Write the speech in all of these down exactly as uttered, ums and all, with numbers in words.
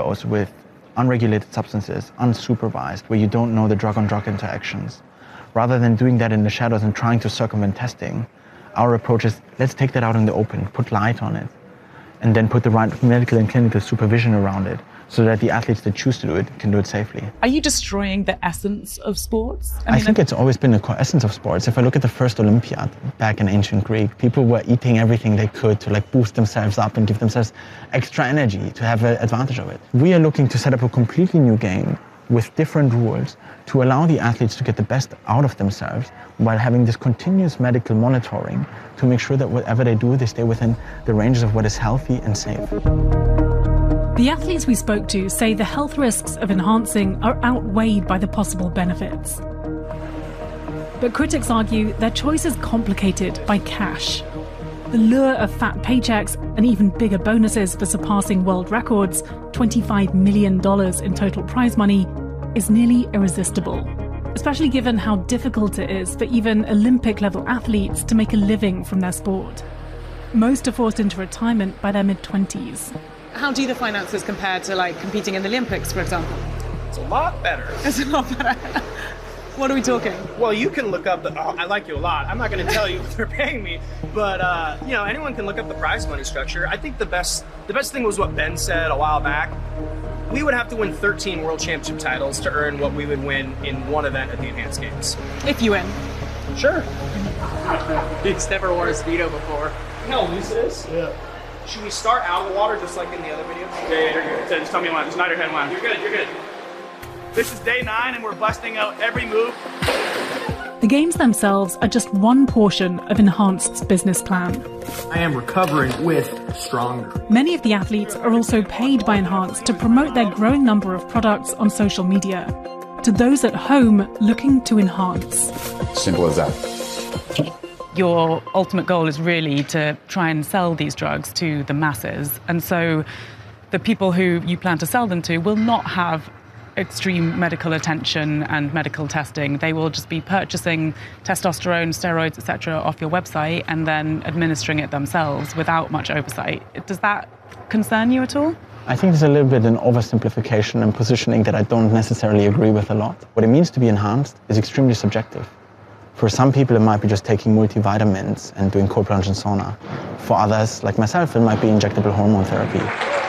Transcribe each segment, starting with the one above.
shadows with unregulated substances, unsupervised, where you don't know the drug-on-drug interactions. Rather than doing that in the shadows and trying to circumvent testing, our approach is, let's take that out in the open, put light on it, and then put the right medical and clinical supervision around it, so that the athletes that choose to do it can do it safely. Are you destroying the essence of sports? I, mean, I think it's always been the core essence of sports. If I look at the first Olympiad back in ancient Greek, people were eating everything they could to like boost themselves up and give themselves extra energy to have an advantage of it. We are looking to set up a completely new game with different rules to allow the athletes to get the best out of themselves while having this continuous medical monitoring to make sure that whatever they do, they stay within the ranges of what is healthy and safe. The athletes we spoke to say the health risks of enhancing are outweighed by the possible benefits. But critics argue their choice is complicated by cash. The lure of fat paychecks and even bigger bonuses for surpassing world records, twenty-five million dollars in total prize money, is nearly irresistible, especially given how difficult it is for even Olympic-level athletes to make a living from their sport. Most are forced into retirement by their mid-twenties. How do the finances compare to like competing in the Olympics, for example? It's a lot better. It's a lot better. What are we talking? Well, you can look up the, oh, I like you a lot. I'm not going to tell you what they're paying me, but uh, you know, anyone can look up the prize money structure. I think the best, the best thing was what Ben said a while back. We would have to win thirteen world championship titles to earn what we would win in one event at the Enhanced Games. If you win. Sure. He's never worn a Speedo before. You know how loose it is? Yeah. Should we start out of the water just like in the other video? Yeah, yeah, you're good. So just tell me when. Just nod your head when. You're good, you're good. This is day nine and we're busting out every move. The games themselves are just one portion of Enhanced's business plan. I am recovering with Stronger. Many of the athletes are also paid by Enhanced to promote their growing number of products on social media to those at home looking to enhance. Simple as that. Your ultimate goal is really to try and sell these drugs to the masses. And so the people who you plan to sell them to will not have extreme medical attention and medical testing. They will just be purchasing testosterone, steroids, et cetera off your website and then administering it themselves without much oversight. Does that concern you at all? I think there's a little bit an oversimplification and positioning that I don't necessarily agree with a lot. What it means to be enhanced is extremely subjective. For some people, it might be just taking multivitamins and doing cold plunge and sauna. For others, like myself, it might be injectable hormone therapy.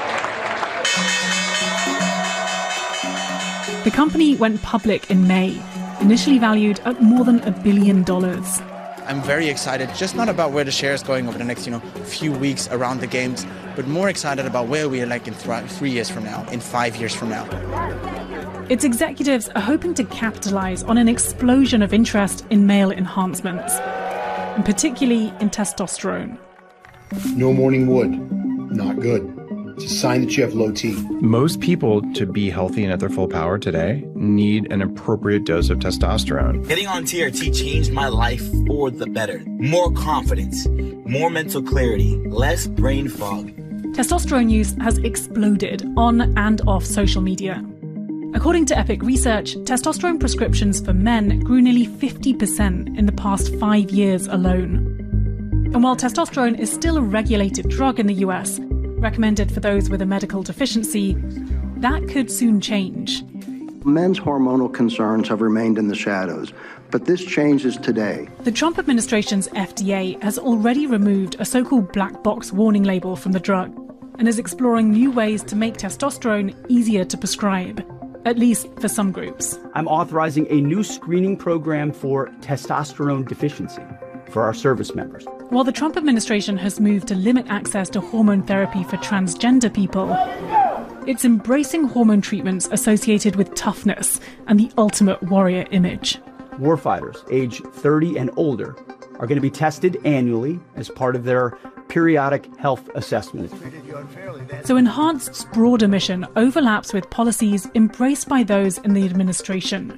The company went public in May, initially valued at more than a billion dollars. I'm very excited, just not about where the share is going over the next, you know, few weeks around the games, but more excited about where we are like in th- three years from now, in five years from now. Its executives are hoping to capitalize on an explosion of interest in male enhancements, and particularly in testosterone. No morning wood, not good. It's a sign that you have low T. Most people, to be healthy and at their full power today, need an appropriate dose of testosterone. Getting on T R T changed my life for the better. More confidence, more mental clarity, less brain fog. Testosterone use has exploded on and off social media. According to Epic Research, testosterone prescriptions for men grew nearly fifty percent in the past five years alone. And while testosterone is still a regulated drug in the U S, recommended for those with a medical deficiency, that could soon change. Men's hormonal concerns have remained in the shadows, but this changes today. The Trump administration's F D A has already removed a so-called black box warning label from the drug and is exploring new ways to make testosterone easier to prescribe, at least for some groups. I'm authorizing a new screening program for testosterone deficiency for our service members. While the Trump administration has moved to limit access to hormone therapy for transgender people, it's embracing hormone treatments associated with toughness and the ultimate warrior image. Warfighters age thirty and older are going to be tested annually as part of their periodic health assessment. So Enhanced's broader mission overlaps with policies embraced by those in the administration.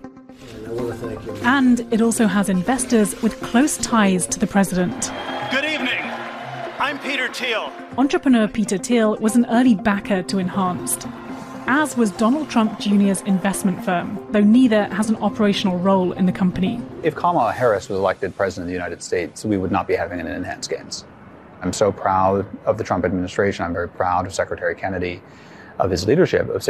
And it also has investors with close ties to the president. Good evening. I'm Peter Thiel. Entrepreneur Peter Thiel was an early backer to Enhanced, as was Donald Trump Junior's investment firm, though neither has an operational role in the company. If Kamala Harris was elected president of the United States, we would not be having an Enhanced Games. I'm so proud of the Trump administration. I'm very proud of Secretary Kennedy, of his leadership, of